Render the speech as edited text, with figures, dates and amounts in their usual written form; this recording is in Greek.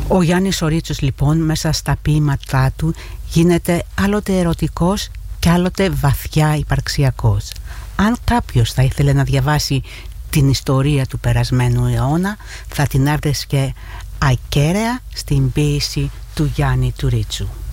Ο Γιάννης ο Ρίτσος λοιπόν μέσα στα ποίηματά του γίνεται άλλοτε ερωτικός και άλλοτε βαθιά υπαρξιακός. Αν κάποιος θα ήθελε να διαβάσει την ιστορία του περασμένου αιώνα, θα την άρδεσκε ακέραια στην ποίηση του Γιάννη του Ρίτσου.